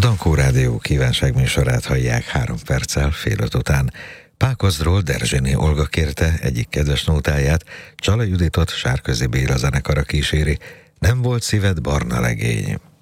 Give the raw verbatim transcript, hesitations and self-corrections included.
Dankó Rádió kívánságműsorát hallják három perccel fél öt után. Pákozdról Derzséné Olga kérte egyik kedves nótáját, Csala Juditot Sárközi Béla zenekara kíséri. Nem volt szíved barna legény.